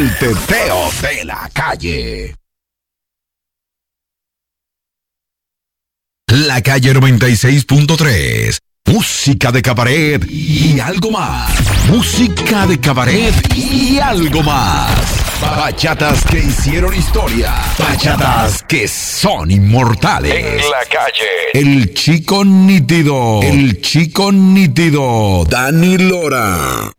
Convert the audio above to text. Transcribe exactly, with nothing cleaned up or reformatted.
El teteo de la calle. La Calle noventa y seis punto tres. Música de cabaret y algo más. Música de cabaret y algo más. Bachatas que hicieron historia. Bachatas que son inmortales. En la calle. El chico nítido. El chico nítido. Dani Lora.